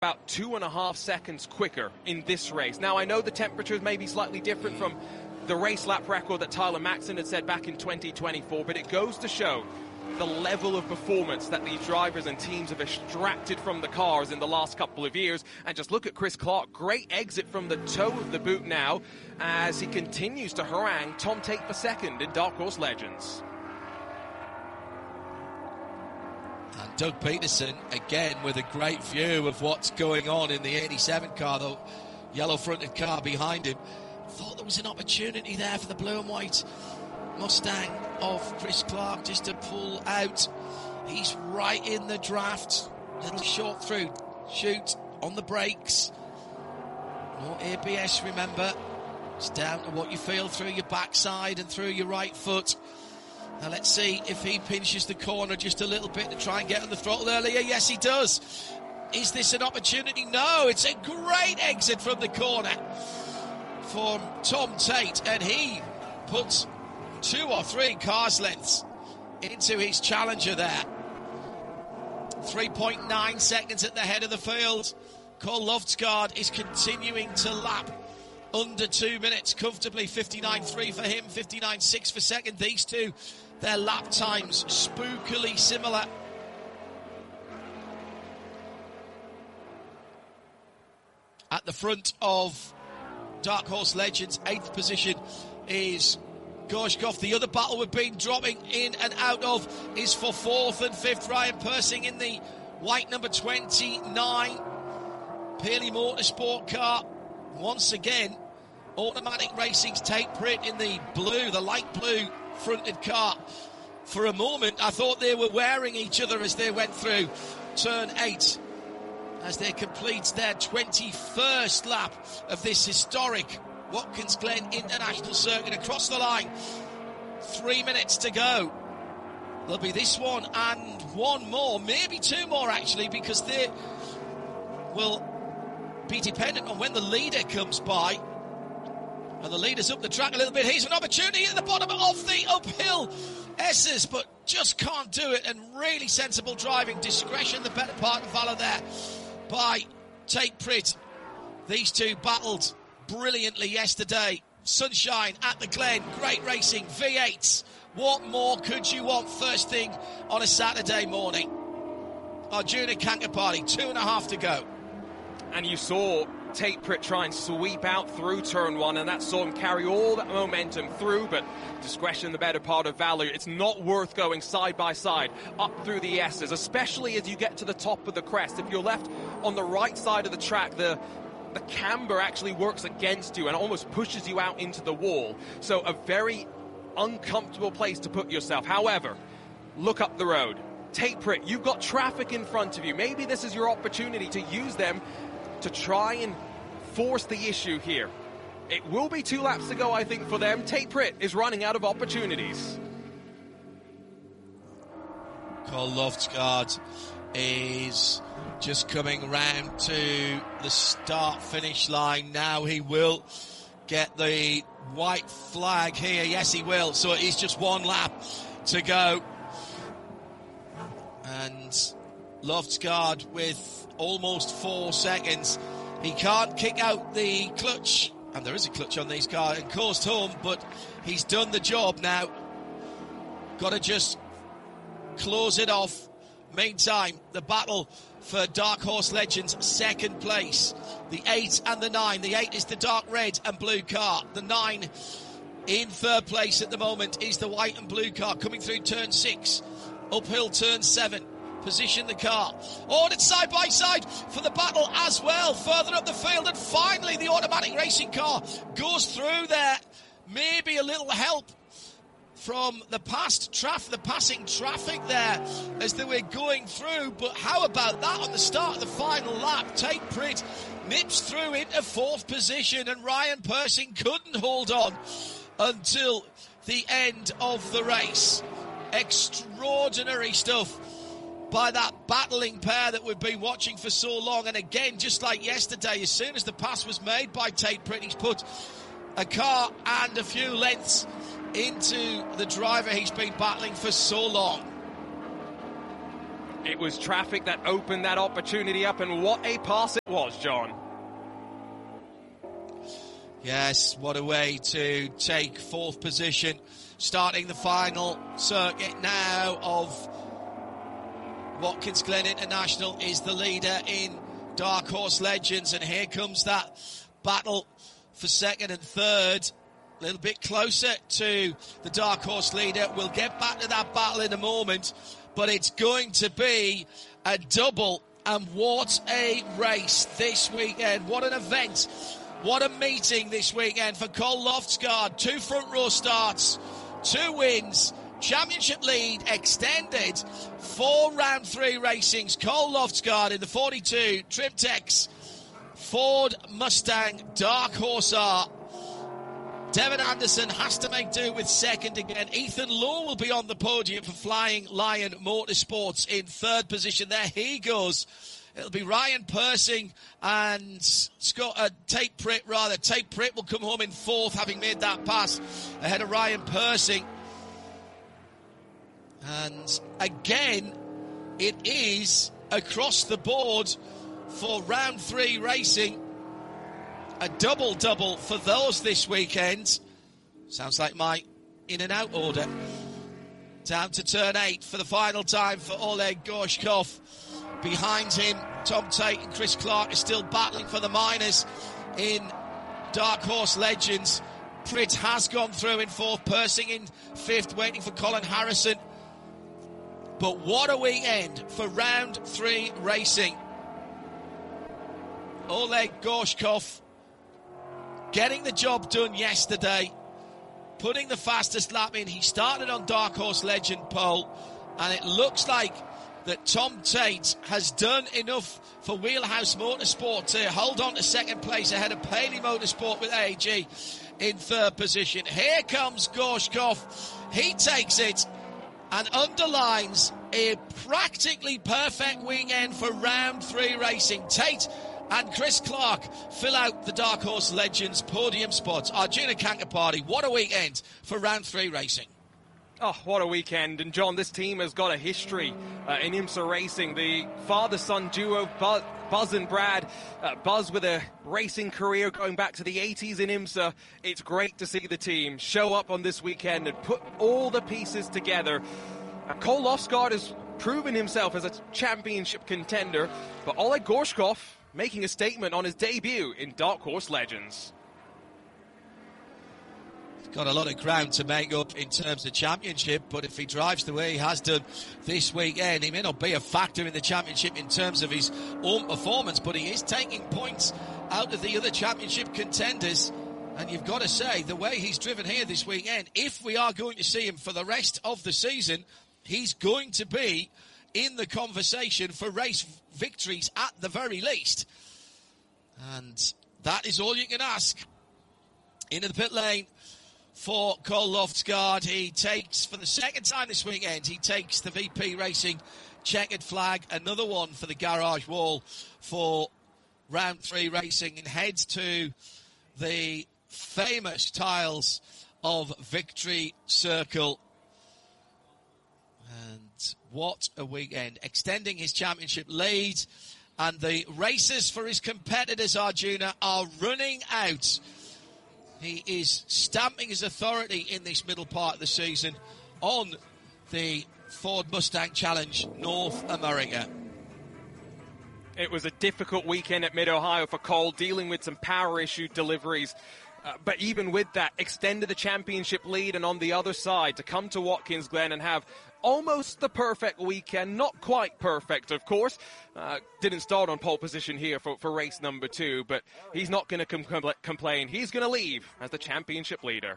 about 2.5 seconds quicker in this race. Now, I know the temperatures may be slightly different from the race lap record that Tyler Maxson had set back in 2024, but it goes to show the level of performance that these drivers and teams have extracted from the cars in the last couple of years. And just look at Chris Clark, great exit from the toe of the boot now as he continues to harangue Tom Tate for second in Dark Horse Legends. And Doug Peterson, again, with a great view of what's going on in the 87 car, the yellow-fronted car behind him. Thought there was an opportunity there for the blue and white Mustang of Chris Clark just to pull out. He's right in the draft. Little short through, shoot on the brakes. No ABS, remember. It's down to what you feel through your backside and through your right foot. Now let's see if he pinches the corner just a little bit to try and get on the throttle earlier. Yes, he does. Is this an opportunity? No, it's a great exit from the corner from Tom Tate, and he puts 2 or 3 cars lengths into his challenger there. 3.9 seconds at the head of the field. Cole Loftsgaard is continuing to lap under 2 minutes comfortably. 59.3 for him, 59.6 for second. These two, their lap times spookily similar. At the front of Dark Horse Legends, 8th position is Gorshkov. The other battle we've been dropping in and out of is for 4th and 5th. Ryan Persing in the white number 29 Pearly Motorsport car. Once again, Automatic Racing's Tate Pritt in the blue, the light blue fronted car. For a moment, I thought they were wearing each other as they went through turn 8. As they complete their 21st lap of this historic Watkins Glen International Circuit across the line. 3 minutes to go. There'll be this one and one more, maybe 2 more actually, because they will be dependent on when the leader comes by. And the leader's up the track a little bit. Here's an opportunity at the bottom of the uphill S's, but just can't do it. And really sensible driving, discretion, the better part of valor there by Tate Pritt. These two battled brilliantly yesterday. Sunshine at the Glen, great racing, V8s. What more could you want first thing on a Saturday morning? Arjuna Kankapati, 2.5 to go. And you saw Tate Pritt try and sweep out through turn 1, and that saw him carry all that momentum through, but discretion the better part of valor. It's not worth going side by side up through the S's, especially as you get to the top of the crest. If you're left on the right side of the track, the camber actually works against you and almost pushes you out into the wall. So a very uncomfortable place to put yourself. However, look up the road. Tate Pritt, you've got traffic in front of you. Maybe this is your opportunity to use them to try and force the issue here. It will be 2 laps to go, I think, for them. Tate Pritt is running out of opportunities. Cole Loftsgaard is just coming round to the start-finish line now. He will get the white flag here. Yes, he will. So it is just 1 lap to go. And Loftsgaard with almost 4 seconds. He can't kick out the clutch, and there is a clutch on these cars, and coast home, but he's done the job now. Got to just close it off. Meantime, the battle for Dark Horse Legends, 2nd place. The 8 and the 9. The 8 is the dark red and blue car. The 9 in 3rd place at the moment is the white and blue car coming through turn 6. Uphill turn 7. Position the car. Oh, and it's side by side for the battle as well. Further up the field, and finally the Automatic Racing car goes through there. Maybe a little help from the passing traffic there as they were going through. But how about that on the start of the final lap? Tate Pritt nips through into 4th position, and Ryan Persing couldn't hold on until the end of the race. Extraordinary stuff by that battling pair that we've been watching for so long. And again, just like yesterday, as soon as the pass was made by Tate Pritt, he's put a car and a few lengths into the driver he's been battling for so long. It was traffic that opened that opportunity up, and what a pass it was, John. Yes, what a way to take fourth position. Starting the final circuit now of Watkins Glen International is the leader in Dark Horse Legends, and here comes that battle for second and third. A little bit closer to the Dark Horse leader. We'll get back to that battle in a moment, but it's going to be a double, and what a race this weekend. What an event. What a meeting this weekend for Cole Loftsgaard. 2 front row starts, 2 wins, championship lead extended, 4 round 3 racings. Cole Loftsgaard in the 42 Trimtex Ford Mustang Dark Horse R. Devin Anderson has to make do with second again. Ethan Law will be on the podium for Flying Lion Motorsports in third position. There he goes. It'll be Ryan Persing and Tate Pritt, rather. Tate Pritt will come home in fourth, having made that pass ahead of Ryan Persing. And again, it is across the board for round 3 racing. A double-double for those this weekend. Sounds like my in and out order. Down to turn 8 for the final time for Oleg Gorshkov. Behind him, Tom Tate and Chris Clark are still battling for the minors in Dark Horse Legends. Pritt has gone through in fourth, Persing in fifth, waiting for Colin Harrison. But what a weekend for round 3 racing. Oleg Gorshkov getting the job done yesterday, putting the fastest lap in. He started on Dark Horse Legend pole, and it looks like that Tom Tate has done enough for Wheelhouse Motorsport to hold on to second place ahead of Paley Motorsport with AEG in third position. Here comes Gorshkov. He takes it and underlines a practically perfect weekend for round 3 racing. Tate and Chris Clark fill out the Dark Horse Legends podium spots. Arjuna Kankapati, what a weekend for round 3 racing. Oh, what a weekend. And John, this team has got a history in IMSA racing. The father-son duo, Buzz and Brad. Buzz with a racing career going back to the 80s in IMSA. It's great to see the team show up on this weekend and put all the pieces together. Cole Loftsgaard has proven himself as a championship contender, but Oleg Gorshkov making a statement on his debut in Dark Horse Legends. Got a lot of ground to make up in terms of championship, but if he drives the way he has done this weekend, he may not be a factor in the championship in terms of his own performance, but he is taking points out of the other championship contenders. And you've got to say, the way he's driven here this weekend, if we are going to see him for the rest of the season, he's going to be in the conversation for race victories at the very least. And that is all you can ask. Into the pit lane for Cole Loftsgaard. He takes, for the second time this weekend, he takes the VP Racing checkered flag, another one for the garage wall for round 3 racing, and heads to the famous tiles of Victory Circle. And what a weekend. Extending his championship lead, and the races for his competitors, Arjuna, are running out. He is stamping his authority in this middle part of the season on the Ford Mustang Challenge North America. It was a difficult weekend at Mid-Ohio for Cole, dealing with some power issue deliveries. But even with that, extended the championship lead, and on the other side, to come to Watkins Glen and have almost the perfect weekend, not quite perfect, of course. Didn't start on pole position here for race number 2, but he's not going to complain. He's going to leave as the championship leader.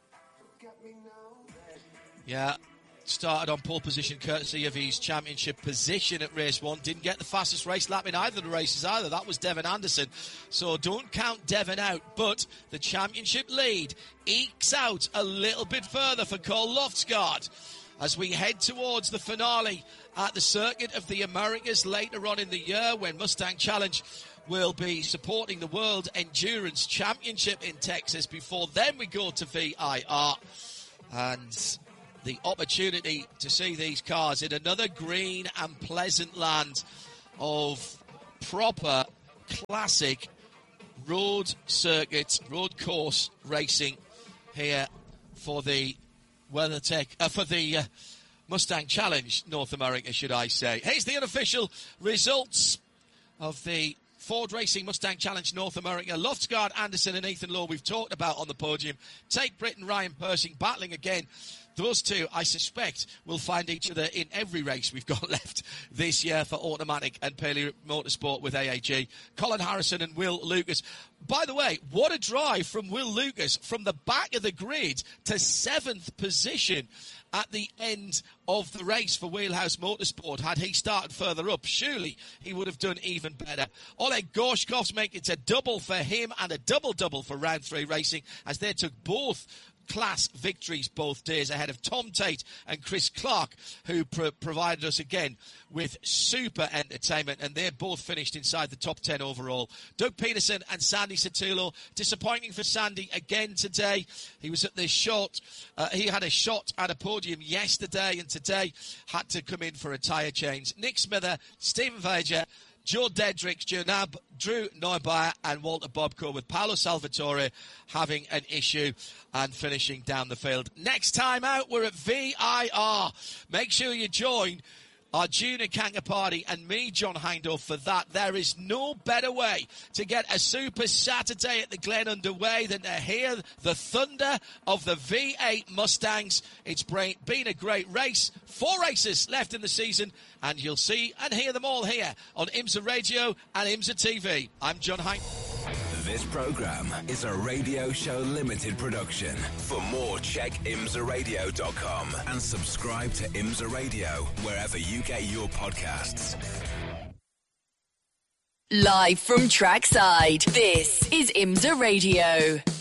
Yeah, started on pole position courtesy of his championship position at race 1. Didn't get the fastest race lap in either of the races either. That was Devin Anderson. So don't count Devin out. But the championship lead ekes out a little bit further for Cole Loftsgaard as we head towards the finale at the Circuit of the Americas later on in the year, when Mustang Challenge will be supporting the World Endurance Championship in Texas. Before then we go to VIR. And the opportunity to see these cars in another green and pleasant land of proper classic road circuit, road course racing here for the Mustang Challenge North America, should I say. Here's the unofficial results of the Ford Racing Mustang Challenge North America. Loftsgaard, Anderson and Ethan Law we've talked about on the podium. Tate Britt and Ryan Persing battling again. Those two, I suspect, will find each other in every race we've got left this year for Automatic and Paley Motorsport with AAG. Colin Harrison and Will Lucas. By the way, what a drive from Will Lucas from the back of the grid to 7th position at the end of the race for Wheelhouse Motorsport. Had he started further up, surely he would have done even better. Oleg Gorshkov's making it a double for him and a double-double for Round 3 Racing as they took both class victories both days ahead of Tom Tate and Chris Clark, who provided us again with super entertainment, and they're both finished inside the top 10 overall. Doug Peterson and Sandy Sotelo, disappointing for Sandy again today. He was at this shot, he had a shot at a podium yesterday and today had to come in for a tyre change. Nick Smither, Stephen Vager, Joe Dedricks, Joe Nab, Drew Neubauer and Walter Bobko, with Paolo Salvatore having an issue and finishing down the field. Next time out, we're at VIR. Make sure you join our Junior Kanga Party and me, John Hindhaugh, for that. There is no better way to get a Super Saturday at the Glen underway than to hear the thunder of the V8 Mustangs. It's been a great race. 4 races left in the season, and you'll see and hear them all here on IMSA Radio and IMSA TV. I'm John Hindhaugh. This program is a Radio Show Limited production. For more, check imsaradio.com and subscribe to IMSA Radio wherever you get your podcasts. Live from trackside, this is IMSA Radio.